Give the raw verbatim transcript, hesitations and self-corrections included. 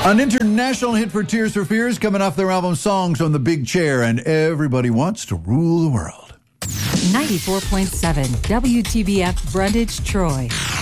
An international hit for Tears for Fears coming off their album Songs on the Big Chair, and Everybody Wants to Rule the World. ninety-four point seven W T B F Brundage, Troy.